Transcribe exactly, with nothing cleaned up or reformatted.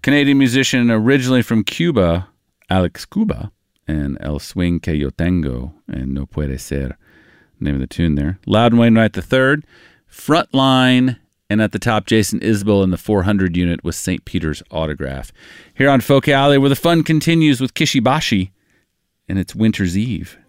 Canadian musician originally from Cuba, Alex Cuba, and El Swing Que Yo Tengo, and No Puede Ser, name of the tune there. Loudon Wainwright the third, Frontline, and at the top, Jason Isbell in the four hundred unit with Saint Peter's Autograph. Here on Folk Alley, where the fun continues with Kishibashi, and it's Winter's Eve.